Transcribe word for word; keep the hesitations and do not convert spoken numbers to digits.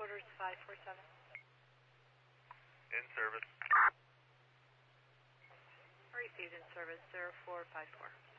headquarters five four seven. In service. Received in service zero four five four.